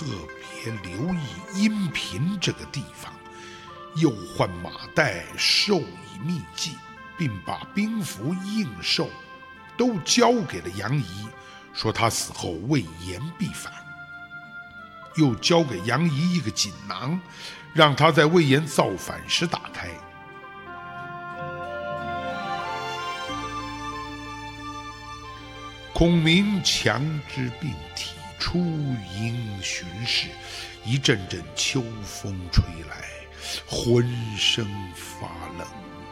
别留意阴平这个地方，又唤马岱授以秘计，并把兵符印绶都交给了杨仪，说他死后魏延必反。又交给杨仪一个锦囊，让他在魏延造反时打开。孔明强之病体，出营巡视，一阵阵秋风吹来，浑身发冷。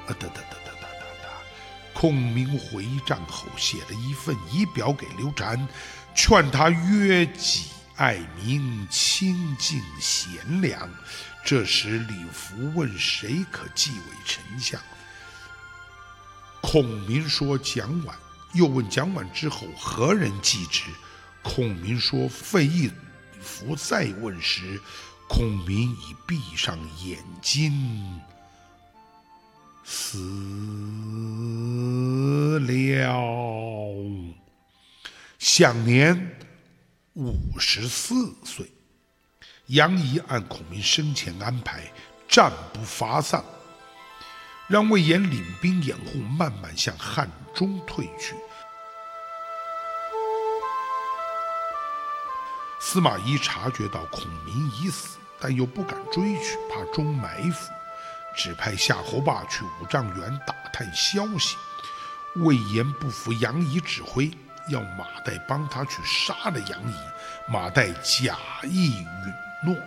孔明回帐后写了一份仪表给刘禅，劝他约己爱民，清静贤良。这时李福问谁可继位丞相，孔明说蒋琬，又问蒋琬之后何人继之，孔明说费祎。李福再问时，孔明已闭上眼睛死了，享年54岁。杨仪按孔明生前安排，战不伐丧，让魏延领兵掩护，慢慢向汉中退去。司马懿察觉到孔明已死，但又不敢追去，怕中埋伏，只派夏侯霸去五丈原打探消息。魏延不服杨仪指挥，要马岱帮他去杀了杨仪。马岱假意允诺。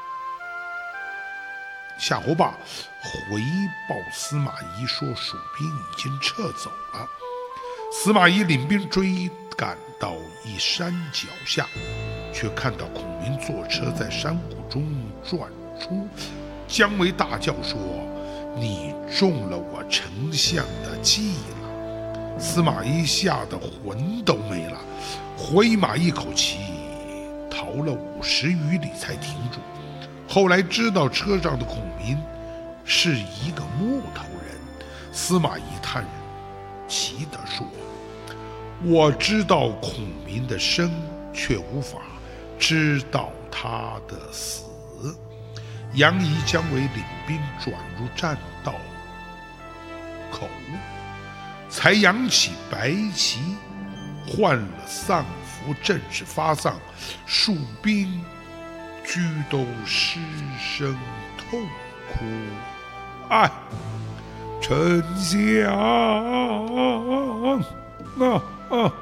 夏侯霸回报司马懿说蜀兵已经撤走了。司马懿领兵追赶到一山脚下，却看到孔明坐车在山谷中转出，姜维大叫说：“你中了我丞相的计了！”司马懿吓得魂都没了，回马一口气逃了50余里才停住。后来知道车上的孔明是一个木头人，司马懿叹气地说：“我知道孔明的生，却无法知道他的死。”杨仪、姜维领兵转入栈道口，才扬起白旗，换了丧服，正式发丧。蜀兵俱都失声痛哭：“哎，丞相啊！